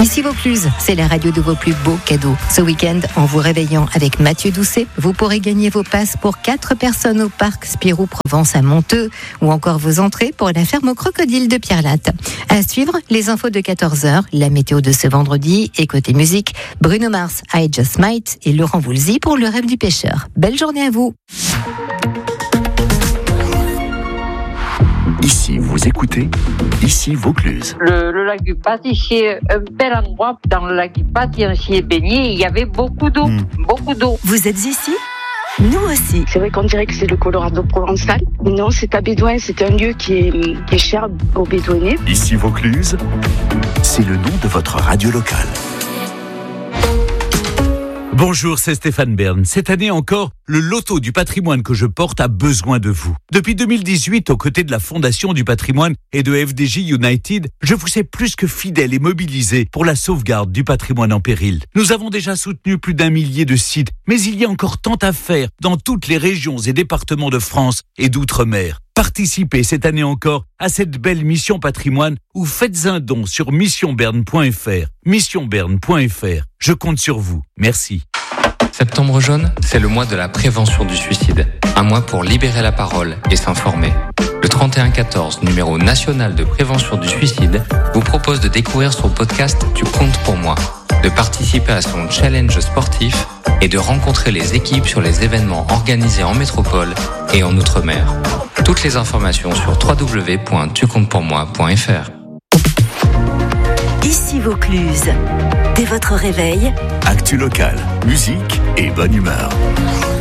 Ici Vaucluse, c'est la radio de vos plus beaux cadeaux. Ce week-end, en vous réveillant avec Mathieu Doucet, vous pourrez gagner vos passes pour 4 personnes au parc Spirou Provence à Monteux ou encore vos entrées pour la ferme au crocodile de Pierre-Latte. À suivre, les infos de 14h, la météo de ce vendredi et côté musique, Bruno Mars, I Just Might et Laurent Voulzy pour Le Rêve du Pêcheur. Belle journée à vous. Ici, vous écoutez, ici Vaucluse. Le lac du Pat, c'est un bel endroit. Dans le lac du Pat, on s'y est baigné, il y avait beaucoup d'eau, beaucoup d'eau. Vous êtes ici ? Nous aussi. C'est vrai qu'on dirait que c'est le Colorado provençal. Non, c'est à Bédouin, c'est un lieu qui est cher aux Bédouinais. Ici Vaucluse, c'est le nom de votre radio locale. Bonjour, c'est Stéphane Bern. Cette année encore, le loto du patrimoine que je porte a besoin de vous. Depuis 2018, aux côtés de la Fondation du patrimoine et de FDJ United, je vous sais plus que fidèle et mobilisé pour la sauvegarde du patrimoine en péril. Nous avons déjà soutenu plus d'1 millier de sites, mais il y a encore tant à faire dans toutes les régions et départements de France et d'outre-mer. Participez cette année encore à cette belle mission patrimoine ou faites un don sur missionberne.fr. Missionberne.fr. Je compte sur vous. Merci. Septembre jaune, c'est le mois de la prévention du suicide. Un mois pour libérer la parole et s'informer. Le 3114, numéro national de prévention du suicide, vous propose de découvrir son podcast Tu comptes pour moi, de participer à son challenge sportif et de rencontrer les équipes sur les événements organisés en métropole et en outre-mer. Toutes les informations sur www.tucomptepourmoi.fr. Ici Vaucluse. Dès votre réveil, Actu locale, musique et bonne humeur.